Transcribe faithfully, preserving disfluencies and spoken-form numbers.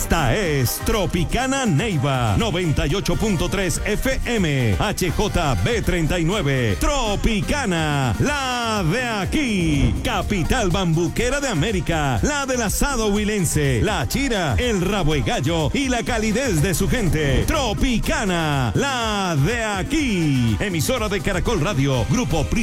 Esta es Tropicana Neiva, noventa y ocho punto tres F M, H J B treinta y nueve. Tropicana, la de aquí. Capital bambuquera de América, la del asado huilense, la chira, el rabo y gallo y la calidez de su gente. Tropicana, la de aquí. Emisora de Caracol Radio, Grupo Pri